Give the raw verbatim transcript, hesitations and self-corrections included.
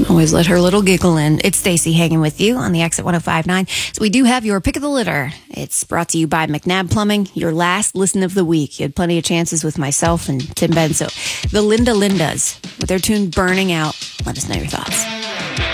Always let her little giggle in. It's Stacy hanging with you on the Exit one oh five point nine. So we do have your pick of the litter. It's brought to you by McNabb Plumbing, your last listen of the week. You had plenty of chances with myself and Tim Benzo. The Linda Lindas, with their tune Burning Out. Let us know your thoughts.